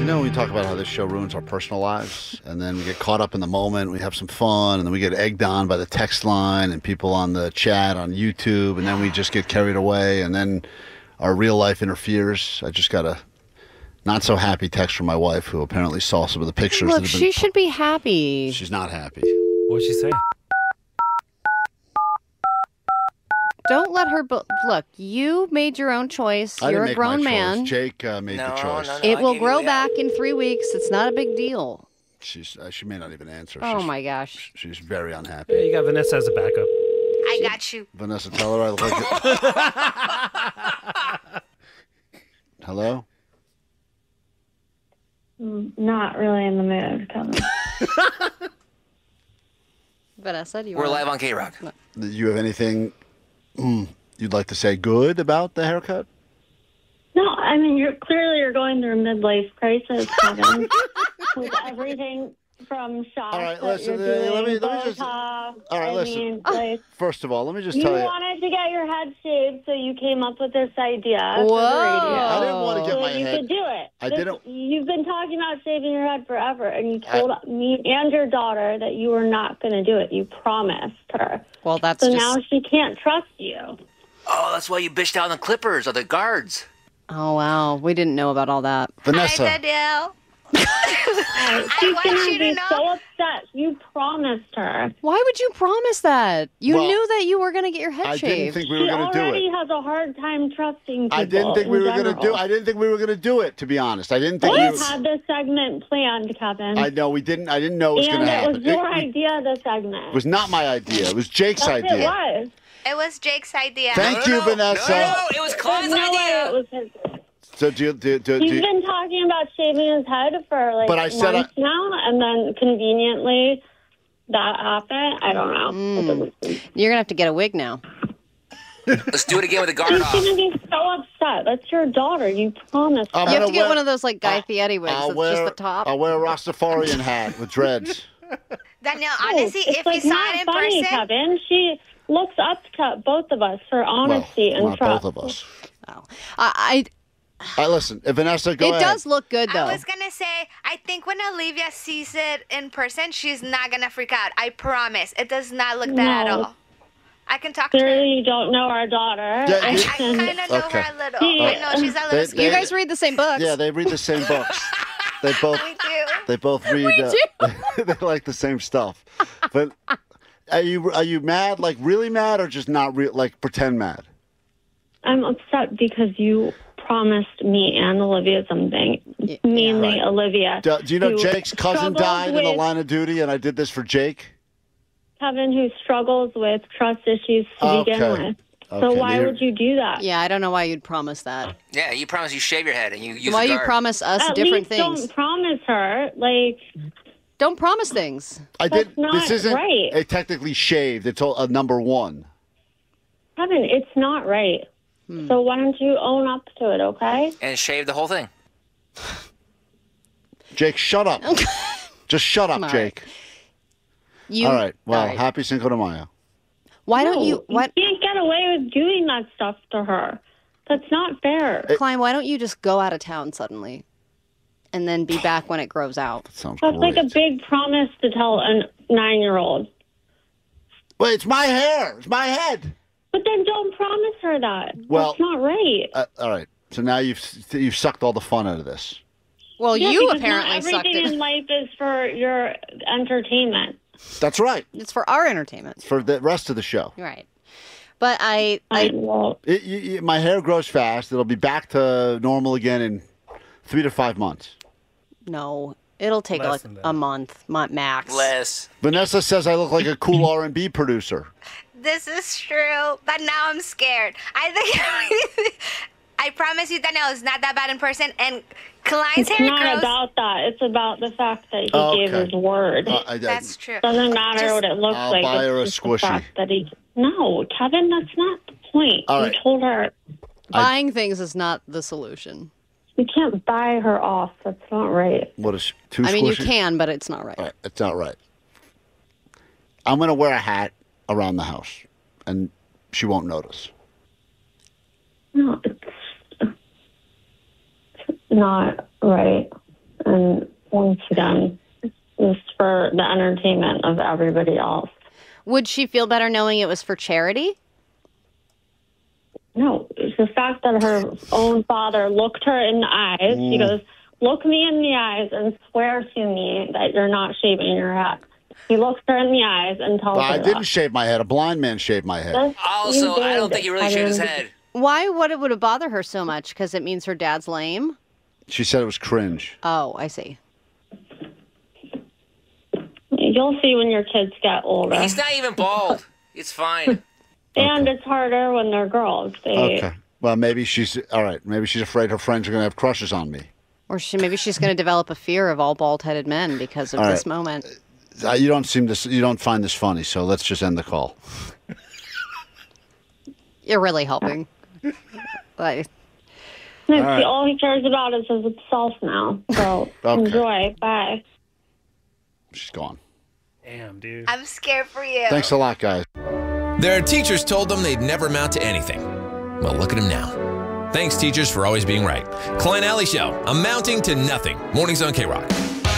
You know, we talk about how this show ruins our personal lives, and then we get caught up in the moment. We have some fun, and then we get egged on by the text line and people on the chat on YouTube, and then we just get carried away, and then our real life interferes. I just got a not so happy text from my wife, who apparently saw some of the pictures. Look, she should be happy. She's not happy. What'd she say? Don't let her. Look, you made your own choice. I You're didn't a make grown my man. choice. Jake made the choice. No, It I will gave grow you that. back in 3 weeks. It's not a big deal. She may not even answer. Oh my gosh. She's very Yeah, unhappy. you got Vanessa as a backup. I got you. Vanessa, tell her I look like it. Hello? Not really in the mood, Kevin. Vanessa, do you We're want live on K-Rock. Do you have anything you'd like to say good about the haircut? No, I mean, you're going through a midlife crisis, Kevin, with everything from shots All right, that listen, you're doing, let me just- Botox. all right, I listen. mean, like, First of all, let me just you tell you. wanted to get your head shaved, so you came up with this idea Whoa. for the radio. I didn't want to So get my you head. could do it. I didn't- You've been talking about shaving your head forever, and you told me and your daughter that you were not going to do it. You promised her. Well, that's So just. now she can't trust you. Oh, that's why you bitched out on the Clippers or the guards. Oh wow, we didn't know about all that. Vanessa, Hi, Danielle. She's want going you to to be know- so upset. You promised her. Why would you promise that? You Well, knew that you were going to get your head I shaved. didn't think we She were going to do already it. has a hard time trusting people. I didn't think we in were going to do. general. I didn't think we were going to do it. To be honest, I didn't think. We We had this segment planned, Kevin. I know we didn't. I didn't know it was going and to it happen. was your It idea, the segment. was not my idea. It was Jake's Yes, idea. it was. It was Jake's idea. Thank you, Vanessa. No, it was There's Klein's no way idea. it was his. So do He's you, been talking about shaving his head for like But I said months now, and then conveniently that happened. I don't know. You're going to have to get a wig now. Let's do it again with the guard She's off. going to be so upset. That's your daughter. You promised I'm her. You have gonna to get wear- one of those like Guy Fieri wigs. I'll That's wear, just the top. I'll wear a Rastafarian hat with dreads. Danielle, honestly, it's if like you saw not it in funny, person, Kevin. She looks up to both of us for honesty Well, and not trust. both of us. Oh. Listen, Vanessa, go It ahead. does look good though. I was gonna say, I think when Olivia sees it in person, she's not gonna freak out. I promise. It does not look that at No. all. I can talk to her. Clearly, you don't know our daughter. Yeah, I you- kind of know Okay. her a little. See, I know she's a little They- scared. You guys read the same books. Yeah, they read the same books. They both We do. they both read. They like the same stuff. But are you mad? Like really mad, or just not real? Like pretend mad? I'm upset because you promised me and Olivia something. Mainly Right. Olivia. Do you know who Jake's cousin struggles died in the with- line of duty, and I did this for Jake? Kevin, who struggles with trust issues to begin Okay. with. So Okay, why you're- would you do that? Yeah, I don't know why you'd promise that. Yeah, you promise you shave your head and you use Why the you guard. promise us At different least things? don't promise her. Like, Don't promise things. I That's did. not This isn't right. a technically shaved. It's a number one. Kevin, it's not right. So why don't you own up to it, okay? And shave the whole thing. Jake, shut up. Just shut up, All right. Jake. You. All right. Well, all right. happy Cinco de Mayo. Why don't No, you? What, can't get away with doing that stuff to her. That's not fair. Klein? Why don't you just go out of town suddenly, and then be back when it grows out? Sounds That's great. like a big promise to tell a 9-year-old. Wait, it's my hair. It's my head. But then don't promise her that. Well- That's not right. All right. So now you've sucked all the fun out of this. Well, Yeah, you because apparently not sucked everything it. in life is for your entertainment. That's right. It's for our entertainment, For the rest of the show. right? But I Well, My hair grows fast. It'll be back to normal again in 3 to 5 months. no. It'll take Less like than that. a month max. Less. Vanessa says I look like a cool R&B producer. This is true, but now I'm scared. I think I promise you, Danielle, it's not that bad in person. And Klein's it's hair not grows. about that. It's about the fact that he Oh, gave okay. his word. That's true. Doesn't matter Just- what it looks I'll like. buy her a It's just the squishy. fact that he. No, Kevin, that's not the point. All You right. told her Buying things is not the solution. you can't buy her off. That's not right. What is two I mean, you squishies? can, but it's not right. All right, it's not right. I'm going to wear a hat around the house, and she won't notice. No, it's not right. And once again, it's for the entertainment of everybody else. Would she feel better knowing it was for charity? No, it's the fact that her own father looked her in the eyes. He goes, look me in the eyes and swear to me that you're not shaving your head. He looks her in the eyes and tells her I didn't that. shave my head. A blind man shaved my head. Also, I don't think he really shaved his head. Why would it bother her so much? Because it means her dad's lame? She said it was cringe. Oh, I see. You'll see when your kids get older. He's not even bald. It's fine. And it's harder when they're girls. Okay. Well, maybe she's all right. Maybe she's afraid her friends are going to have crushes on me. Or maybe she's going to develop a fear of all bald-headed men because of this moment. You don't find this funny, so let's just end the call. You're really helping. Like, All he cares about is himself now. So enjoy. Bye. She's gone. Damn, dude. I'm scared for you. Thanks a lot, guys. Their teachers told them they'd never amount to anything. Well, look at them now. Thanks, teachers, for always being right. Klein Alley Show, amounting to nothing. Mornings on K-Rock.